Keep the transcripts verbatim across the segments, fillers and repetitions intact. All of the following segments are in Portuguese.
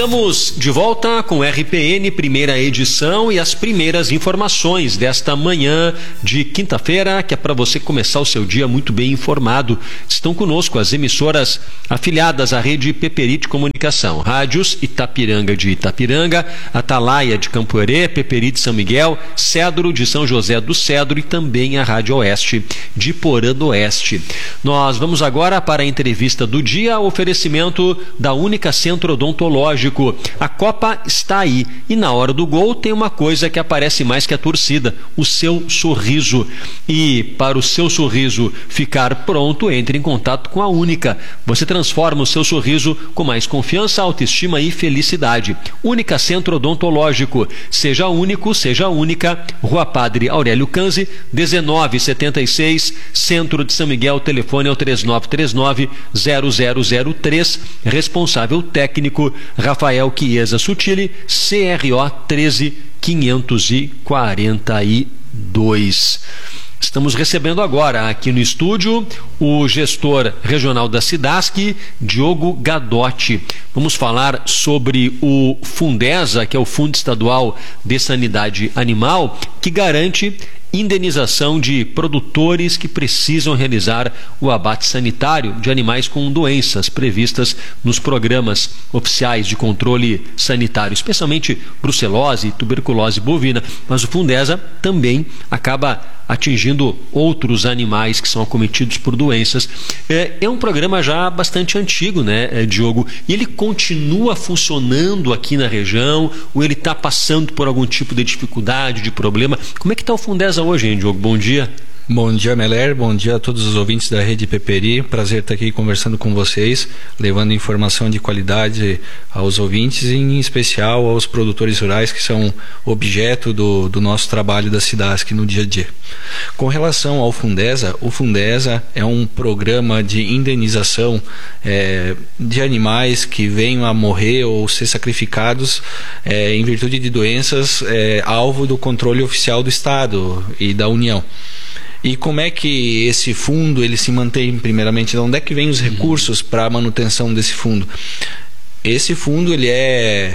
Estamos de volta com o R P N, primeira edição, e as primeiras informações desta manhã de quinta-feira, que é para você começar o seu dia muito bem informado. Estão conosco as emissoras afiliadas à rede Peperi Comunicação, rádios Itapiranga de Itapiranga, Atalaia de Campoerê, Peperi de São Miguel, Cedro de São José do Cedro e também a Rádio Oeste de Porã do Oeste. Nós vamos agora para a entrevista do dia, oferecimento da Única Centro Odontológico. A Copa está aí e na hora do gol tem uma coisa que aparece mais que a torcida, o seu sorriso. E para o seu sorriso ficar pronto, entre em contato com a Única. Você transforma o seu sorriso com mais confiança, autoestima e felicidade. Única Centro Odontológico. Seja único, seja única. Rua Padre Aurélio Canzi, dezenove setenta e seis, Centro de São Miguel. Telefone é o três nove três nove, zero zero zero três. Responsável técnico Rafael Chiesa Sutili, C R O treze quinhentos e quarenta e dois. Estamos recebendo agora aqui no estúdio o gestor regional da Cidasc, Diogo Gadotti. Vamos falar sobre o Fundesa, que é o Fundo Estadual de Sanidade Animal, que garante indenização de produtores que precisam realizar o abate sanitário de animais com doenças previstas nos programas oficiais de controle sanitário, especialmente brucelose e tuberculose bovina. Mas o Fundesa também acaba atingindo outros animais que são acometidos por doenças. É, é um programa já bastante antigo, né, Diogo? E ele continua funcionando aqui na região, ou ele está passando por algum tipo de dificuldade, de problema? Como é que está o Fundesa hoje, hein, Diogo? Bom dia. Bom dia, Meler. Bom dia a todos os ouvintes da Rede Peperi. Prazer estar aqui conversando com vocês, levando informação de qualidade aos ouvintes e, em especial, aos produtores rurais, que são objeto do, do nosso trabalho da Cidasc no dia a dia. Com relação ao Fundesa, o Fundesa é um programa de indenização é, de animais que venham a morrer ou ser sacrificados é, em virtude de doenças é, alvo do controle oficial do Estado e da União. E como é que esse fundo ele se mantém, primeiramente? De onde é que vem os recursos para a manutenção desse fundo? Esse fundo ele é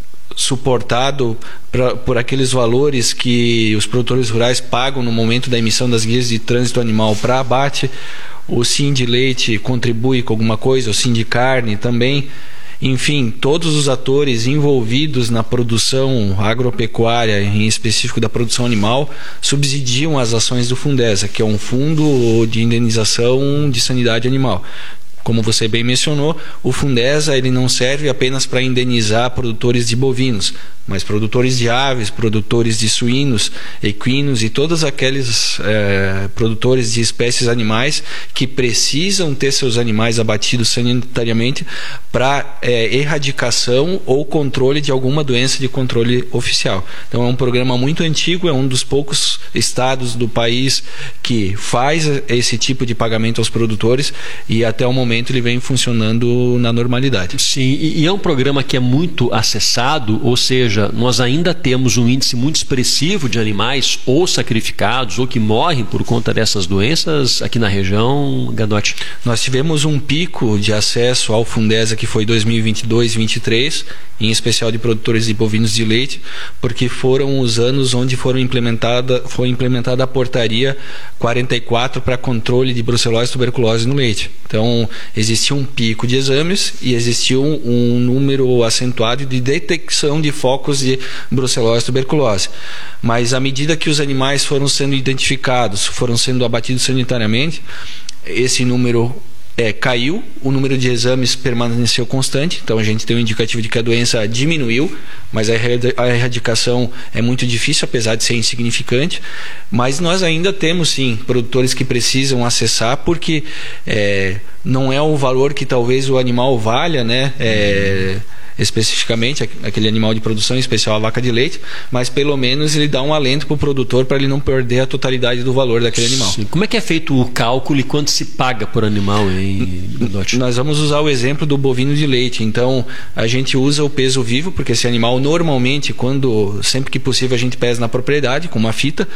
suportado pra, por aqueles valores que os produtores rurais pagam no momento da emissão das guias de trânsito animal para abate. O Sindleite contribui com alguma coisa, o Sindicarne também. Enfim, todos os atores envolvidos na produção agropecuária, em específico da produção animal, subsidiam as ações do Fundesa, que é um fundo de indenização de sanidade animal. Como você bem mencionou, o Fundesa ele não serve apenas para indenizar produtores de bovinos, mas produtores de aves, produtores de suínos, equinos e todos aqueles é, produtores de espécies animais que precisam ter seus animais abatidos sanitariamente para é, erradicação ou controle de alguma doença de controle oficial. Então é um programa muito antigo, é um dos poucos estados do país que faz esse tipo de pagamento aos produtores e até o momento ele vem funcionando na normalidade. Sim, e é um programa que é muito acessado, ou seja, nós ainda temos um índice muito expressivo de animais ou sacrificados ou que morrem por conta dessas doenças aqui na região, Gadotti? Nós tivemos um pico de acesso ao Fundesa que foi dois mil e vinte e dois, vinte e três, em especial de produtores de bovinos de leite, porque foram os anos onde foram implementada, foi implementada a portaria quarenta e quatro para controle de brucelose e tuberculose no leite. Então, existia um pico de exames e existia um, um número acentuado de detecção de focos de brucelose e tuberculose. Mas à medida que os animais foram sendo identificados, foram sendo abatidos sanitariamente, esse número É, caiu, o número de exames permaneceu constante, então a gente tem um indicativo de que a doença diminuiu, mas a erradicação é muito difícil, apesar de ser insignificante. Mas nós ainda temos sim produtores que precisam acessar, porque é, não é o valor que talvez o animal valha, né? É, especificamente aquele animal de produção, em especial a vaca de leite, mas pelo menos ele dá um alento para o produtor para ele não perder a totalidade do valor daquele animal. Sim. Como é que é feito o cálculo e quanto se paga por animal, hein, Gadotti? Nós vamos usar o exemplo do bovino de leite. Então a gente usa o peso vivo, porque esse animal normalmente, quando sempre que possível, a gente pesa na propriedade com uma fita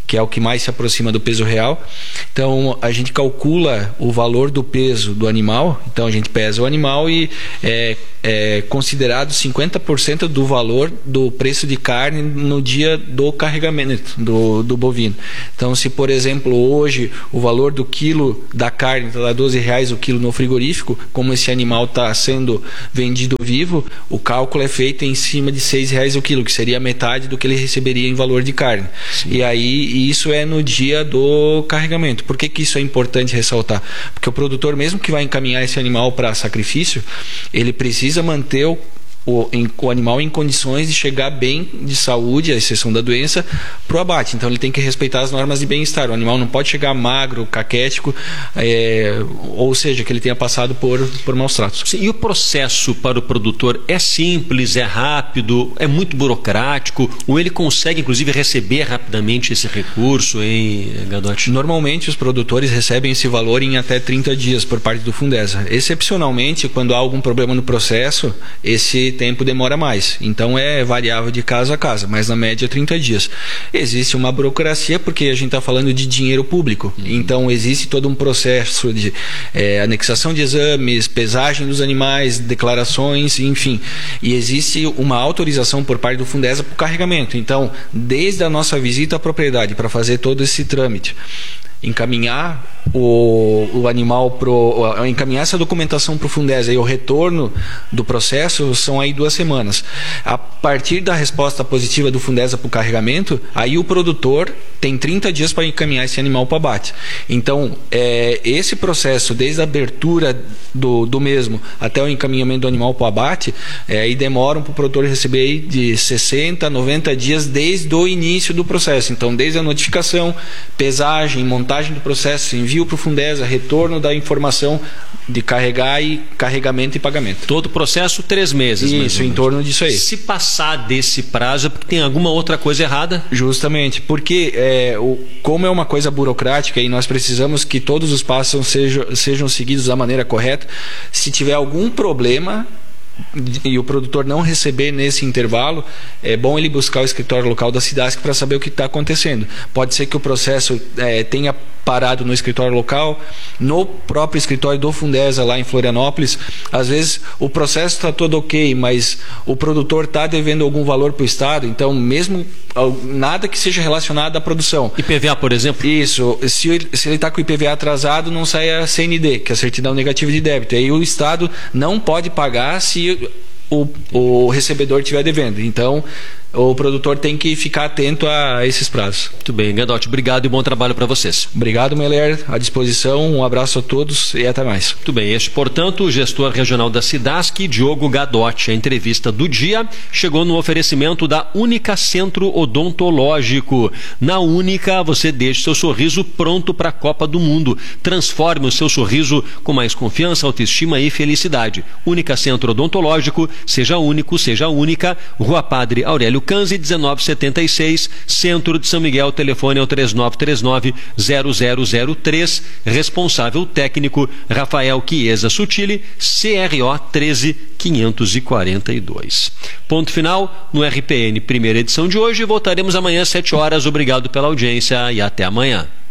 que é o que mais se aproxima do peso real. Então a gente calcula o valor do peso do animal, então a gente pesa o animal e é, é considerado cinquenta por cento do valor do preço de carne no dia do carregamento do, do bovino. Então, se por exemplo hoje o valor do quilo da carne está a doze reais o quilo no frigorífico, como esse animal está sendo vendido vivo, o cálculo é feito em cima de seis reais o quilo, que seria metade do que ele receberia em valor de carne. Sim. E aí isso é no dia do carregamento. Por que que isso é importante ressaltar? Porque o produtor, mesmo que vai encaminhar esse animal para sacrifício, ele precisa manter o O, em, o animal em condições de chegar bem de saúde, à exceção da doença, para o abate. Então ele tem que respeitar as normas de bem-estar. O animal não pode chegar magro, caquético, é, ou seja, que ele tenha passado por, por maus tratos. Sim, e o processo para o produtor é simples, é rápido, é muito burocrático, ou ele consegue inclusive receber rapidamente esse recurso, hein, Gadotti? Normalmente os produtores recebem esse valor em até trinta dias por parte do Fundesa. Excepcionalmente, quando há algum problema no processo, esse tempo demora mais, então é variável de casa a casa, mas na média trinta dias. Existe uma burocracia porque a gente está falando de dinheiro público, uhum. Então existe todo um processo de é, anexação de exames, pesagem dos animais, declarações, enfim, e existe uma autorização por parte do Fundesa para o carregamento. Então, desde a nossa visita à propriedade para fazer todo esse trâmite, encaminhar o, o animal pro, encaminhar essa documentação para o Fundesa e o retorno do processo são aí duas semanas. A partir da resposta positiva do Fundesa para o carregamento, aí o produtor tem trinta dias para encaminhar esse animal para abate. Então, é, esse processo, desde a abertura do, do mesmo até o encaminhamento do animal para o abate, é, aí demoram para o produtor receber de sessenta a noventa dias desde o início do processo. Então, desde a notificação, pesagem, montagem do processo, envio para o Fundesa, retorno da informação de carregar e carregamento e pagamento. Todo o processo, três meses. Isso, em torno disso aí. Se passar desse prazo é porque tem alguma outra coisa errada? Justamente, porque é, o, como é uma coisa burocrática e nós precisamos que todos os passos sejam, sejam seguidos da maneira correta, se tiver algum problema e o produtor não receber nesse intervalo, é bom ele buscar o escritório local da SIDASC para saber o que está acontecendo. Pode ser que o processo é, tenha parado no escritório local, no próprio escritório do Fundesa lá em Florianópolis. Às vezes o processo está todo ok, mas o produtor está devendo algum valor para o Estado, então mesmo nada que seja relacionado à produção. I P V A, por exemplo? Isso, se ele se ele está com o I P V A atrasado, não sai a C N D, que é a certidão negativa de débito. Aí o Estado não pode pagar se o, o recebedor estiver devendo. Então o produtor tem que ficar atento a esses prazos. Muito bem, Gadotti, obrigado e bom trabalho para vocês. Obrigado, Meller, à disposição, um abraço a todos e até mais. Muito bem, este, portanto, o gestor regional da SIDASC, Diogo Gadotti. A entrevista do dia chegou no oferecimento da Única Centro Odontológico. Na Única, você deixa seu sorriso pronto para a Copa do Mundo. Transforme o seu sorriso com mais confiança, autoestima e felicidade. Única Centro Odontológico, seja único, seja única. Rua Padre Aurélio Canzi, dezenove setenta e seis, Centro de São Miguel. Telefone é o três nove três nove, zero zero zero três. Responsável técnico Rafael Chiesa Sutili, C R O treze quinhentos e quarenta e dois. Ponto final no R P N, primeira edição de hoje. Voltaremos amanhã às sete horas. Obrigado pela audiência e até amanhã.